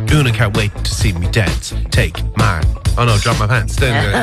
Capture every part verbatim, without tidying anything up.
Una can't wait to see me dance. Take mine. Oh no, drop my pants.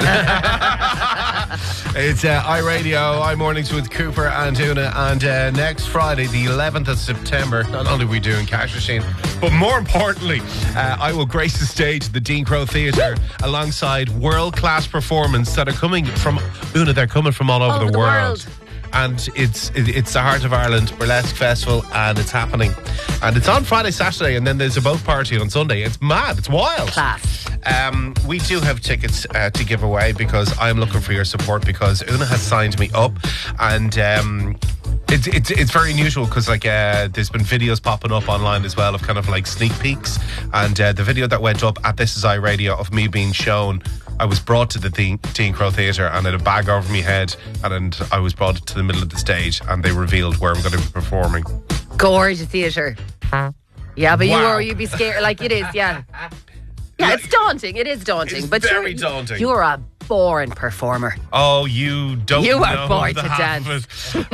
It's uh, iRadio, iMornings with Cooper and Una. And uh, next Friday, the eleventh of September, not only are we doing Cash Machine, but more importantly, uh, I will grace the stage at the Dean Crow Theatre alongside world-class performance that are coming from, Una, they're coming from all over, All over the, the world. world. And it's it's the Heart of Ireland Burlesque Festival, and it's happening. And it's on Friday, Saturday, and then there's a boat party on Sunday. It's mad. It's wild. Class. Um, we do have tickets uh, to give away because I'm looking for your support because Una has signed me up. And um, it's, it's, it's very unusual because like uh, there's been videos popping up online as well of kind of like sneak peeks. And uh, the video that went up at This Is iRadio of me being shown, I was brought to the Dean, Dean Crow Theatre and I had a bag over my head, and I was brought to the middle of the stage and they revealed where I'm going to be performing. Gorgeous theatre. Yeah, but Wow. you are, you'd be scared. Like, it is, yeah. Yeah, it's daunting. It is daunting. It's but very you're, daunting. You're a born performer. Oh, you don't You are know born the to half dance. of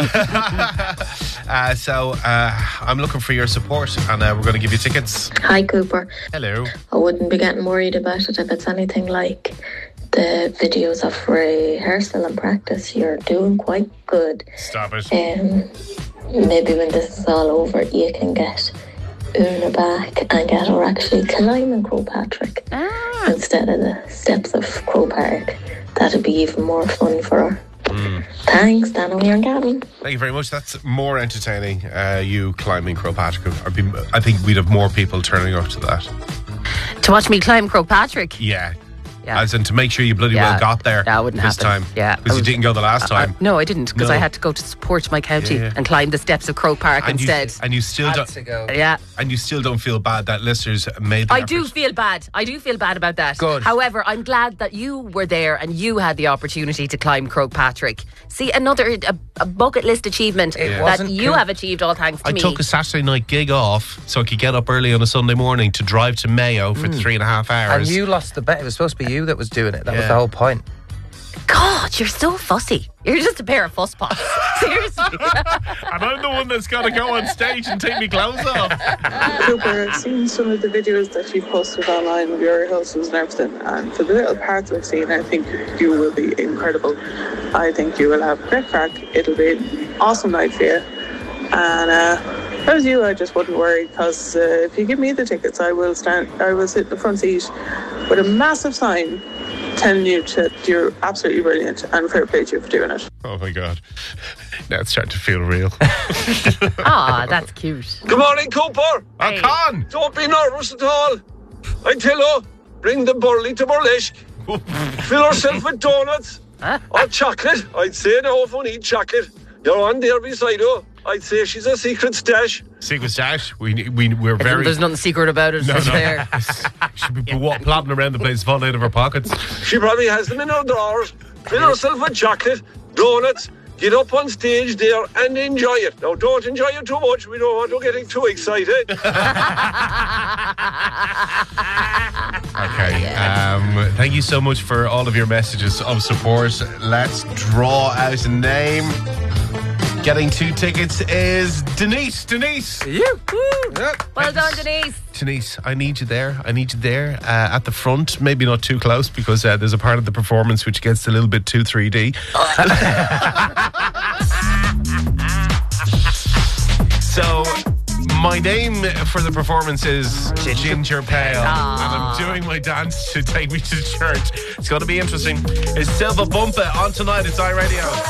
it. uh, so uh, I'm looking for your support, and uh, we're going to give you tickets. Hi, Cooper. Hello. I wouldn't be getting worried about it if it's anything like the videos of rehearsal and practice. You're doing quite good. Stop it. Um, maybe when this is all over, you can get Una back and get her actually climbing Crow Patrick Ah. instead of the steps of Crow Park. That'd be even more fun for her. Mm. Thanks, Dan O'Leary and Gavin. Thank you very much. That's more entertaining. Uh, you climbing Crow Patrick. I'd be, I think we'd have more people turning up to that. To watch me climb Crow Patrick. Yeah. Yeah. As in to make sure you bloody Yeah. well got there That wouldn't this happen. time. Yeah. Because you didn't go the last time. Uh, no, I didn't, because No. I had to go to support my county Yeah, yeah. and climb the steps of Crow Park and instead. You, and you still don't. to go. Yeah. And you still don't feel bad that listeners made the I effort. do feel bad. I do feel bad about that. Good. However, I'm glad that you were there and you had the opportunity to climb Crow Patrick. See, another a, a bucket list achievement It that wasn't you com- have achieved, all thanks to I me. took a Saturday night gig off so I could get up early on a Sunday morning to drive to Mayo for three and a half And hours. you lost the bet. It was supposed to be you that was doing it. That was Yeah. the whole point. God, you're so fussy. You're just a pair of fusspots. Seriously. and I'm the one that's got to go on stage and take my clothes off. Cooper, I've seen some of the videos that you've posted online of your rehearsals and everything, and for the little parts I've seen, I think you will be incredible. I think you will have great crack. It'll be an awesome night for you. And uh, if I was you, I just wouldn't worry, because uh, if you give me the tickets, I will stand. I will sit in the front seat with a massive sign telling you that you're absolutely brilliant, and fair play to you for doing it. Oh my God. Now it's starting to feel real. Ah, that's cute. Good morning, Cooper. Oh, Hey. Con! Don't be nervous at all. I tell you, bring the burley to burlesque. Fill yourself with donuts or chocolate. I'd say no, if we need chocolate. You're on there beside her. I'd say she's a secret stash. Secret stash. We, we, we're very... There's nothing secret about it. No, It's no. there. Should be wa- plodding around the place, falling out of her pockets. She probably has them in her drawers. Fill yourself with chocolate, donuts. Get up on stage there and enjoy it. Now, don't enjoy it too much. We don't want you getting too excited. Okay. Um, thank you so much for all of your messages of support. Let's draw out a name. Getting two tickets is Denise. Denise. You? Well done, Denise. Denise, I need you there. I need you there uh, at the front. Maybe not too close because uh, there's a part of the performance which gets a little bit too three D. So, my name for the performance is Ginger Pale. Aww. And I'm doing my dance to take me to church. It's going to be interesting. It's Silva Bumpa on tonight. It's iRadio.